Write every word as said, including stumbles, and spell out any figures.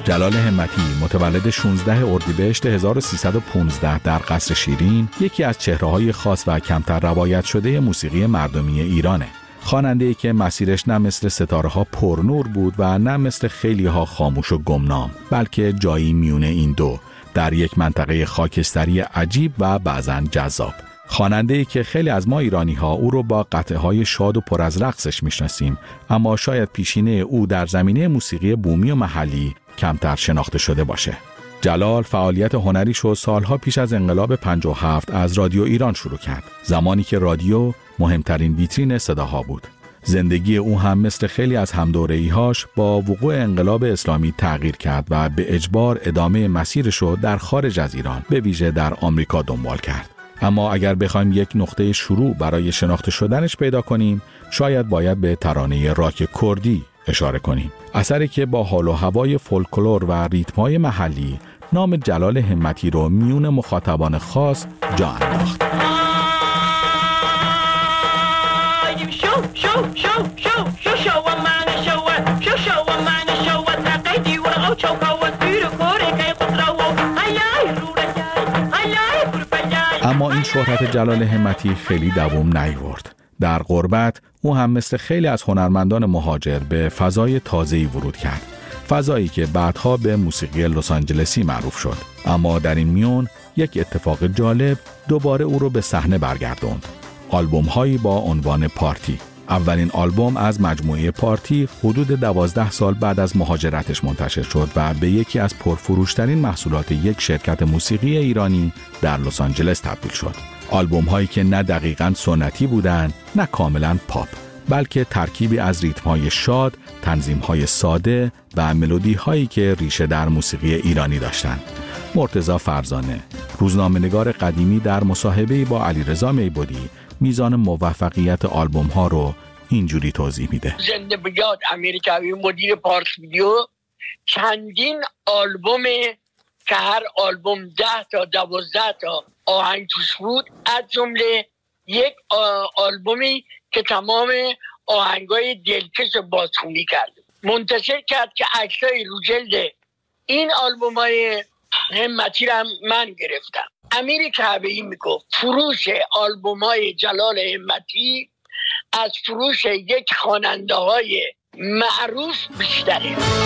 جلال همتی متولد شانزده اردیبهشت هزار و سیصد و پانزده در قصر شیرین یکی از چهره‌های خاص و کمتر روایت شده موسیقی مردمی ایرانه. خواننده‌ای که مسیرش نه مثل ستاره‌ها پرنور بود و نه مثل خیلی‌ها خاموش و گمنام، بلکه جایی میونه این دو، در یک منطقه خاکستری عجیب و بعضاً جذاب. خواننده‌ای که خیلی از ما ایرانی‌ها او رو با قطعه‌های شاد و پر از رقصش میشناسیم، اما شاید پیشینه او در زمینه موسیقی بومی و محلی کمتر شناخته شده باشه. جلال فعالیت هنریش رو سالها پیش از انقلاب پنجاه و هفت از رادیو ایران شروع کرد، زمانی که رادیو مهمترین ویترین صداها بود. زندگی او هم مثل خیلی از همدوره‌ای‌هاش با وقوع انقلاب اسلامی تغییر کرد و به اجبار ادامه مسیرش رو در خارج از ایران، به ویژه در آمریکا دنبال کرد. اما اگر بخوایم یک نقطه شروع برای شناخته شدنش پیدا کنیم، شاید باید به ترانه راک کردی اشاره کنیم. اثری که با حال و هوای فولکلور و ریتم‌های محلی نام جلال همتی رو میون مخاطبان خاص جا انداخت. اما این شهرت جلال همتی خیلی دوام نیاورد. در غربت او هم مثل خیلی از هنرمندان مهاجر به فضای تازه‌ای ورود کرد، فضایی که بعدها به موسیقی لس آنجلسی معروف شد. اما در این میون یک اتفاق جالب دوباره او رو به صحنه برگردوند. آلبوم هایی با عنوان پارتی. اولین آلبوم از مجموعه پارتی حدود دوازده سال بعد از مهاجرتش منتشر شد و به یکی از پرفروشترین محصولات یک شرکت موسیقی ایرانی در لس آنجلس تبدیل شد. آلبوم هایی که نه دقیقاً سنتی بودند، نه کاملاً پاپ، بلکه ترکیبی از ریتم های شاد، تنظیم های ساده و ملودی هایی که ریشه در موسیقی ایرانی داشتند. مرتضی فرزانه، روزنامه‌نگار قدیمی، در مصاحبه‌ای با علیرضا میبودی میزان موفقیت آلبوم ها رو اینجوری توضیح میده. زنده بجاد امریکایی مدیر پارس ویدیو چندین آلبوم که هر آلبوم ده تا دوازده تا آهنگ توش بود، از جمله یک آلبومی که تمام آهنگای دلکش بازخوانی کرد، منتشر کرد که عکسای رو جلد این آلبومای همتی رو من گرفتم. امیر کعبه‌ای میگفت فروش آلبومای جلال همتی از فروش یک خواننده های معروف بیشتره.